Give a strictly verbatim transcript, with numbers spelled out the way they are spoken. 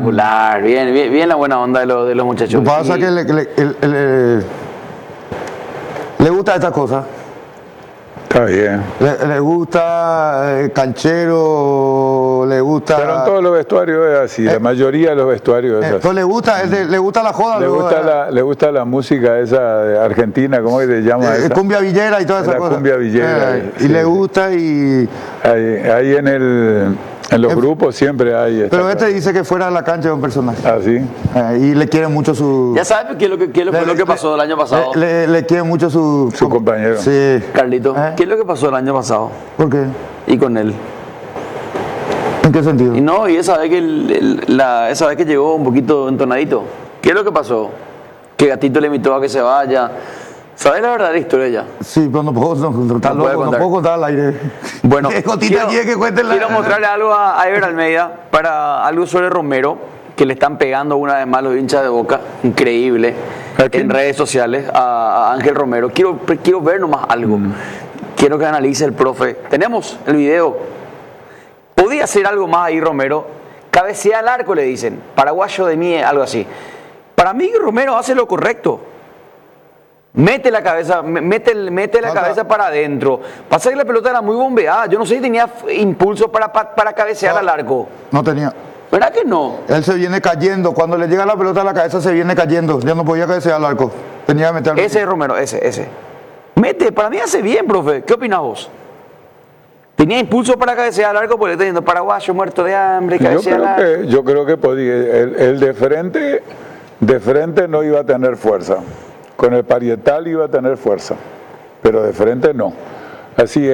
Espectacular, bien, bien, bien la buena onda de los, de los muchachos. Lo que pasa Y- es que le, le- el- el- le gusta estas cosas. Está bien. Le, le gusta eh, canchero, le gusta. Pero en todos los vestuarios es así, la mayoría de los vestuarios es eh, así. pues le gusta, él de- le gusta la joda. Le luego, gusta eh, la, le gusta la música esa de Argentina, ¿cómo se llama eh, esa? cumbia villera y todas esas La cosas. cumbia villera, Eh, sí. Y le gusta y. Ahí, ahí en, el, en los Eh, grupos siempre hay esta Pero este cosa. dice que fuera de la cancha es un personaje. Así. Eh, y le quiere mucho su. ¿Ya sabes qué es lo que, qué es lo, fue le- lo que le- pasó el año pasado? Le, le- le quiere mucho su. Su compañero. Sí. Carlito, ¿Eh? ¿qué es lo que pasó el año pasado? ¿Por qué? Y con él. ¿En qué sentido? Y no, y esa vez que, el- el- la, esa vez que llegó un poquito entonadito. ¿Qué es lo que pasó? Que Gatito le invitó a que se vaya. ¿Sabes la verdadera historia ya? Sí, pero no puedo, no, no, está No puede loco, no contar. puedo contar al aire. Bueno, ¿Qué gotita quiere que cuente la- quiero mostrarle algo a, a Ever Almeida para algo sobre Romero, que le están pegando una vez más los hinchas de Boca, increíble, ¿A quién? en redes sociales, a, a Ángel Romero. Quiero, quiero ver nomás algo. Mm. Quiero que analice el profe. Tenemos el video. Podía hacer algo más ahí Romero. Cabecea al arco, le dicen. Paraguayo de mí, algo así. Para mí Romero hace lo correcto. Mete la cabeza, me- mete, el- mete la Falta- cabeza para adentro. Pasa que la pelota era muy bombeada. Yo no sé si tenía f- impulso para, para, para cabecear No. al arco. No tenía. ¿Verdad que no? Él se viene cayendo. Cuando le llega la pelota a la cabeza, se viene cayendo. Ya no podía cabecear al arco. Tenía que meter. Ese es Romero, ese, ese. Mete, para mí hace bien, profe. ¿Qué opinas vos? Tenía impulso para cabecear al arco porque le está diciendo paraguayo muerto de hambre, Yo cabecea al creo arco. que, yo creo que podía. El, el de frente, de frente no iba a tener fuerza. Con el parietal iba a tener fuerza, pero de frente no. Así es.